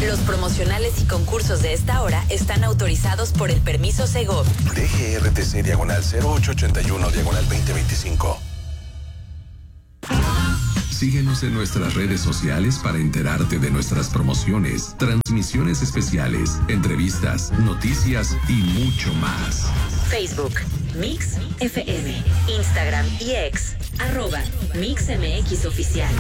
Los promocionales y concursos de esta hora están autorizados por el permiso Segov. DGRTC /0881/2025. Síguenos en nuestras redes sociales para enterarte de nuestras promociones, transmisiones especiales, entrevistas, noticias y mucho más. Facebook, Mix FM, Instagram y X, @MixMX Oficial.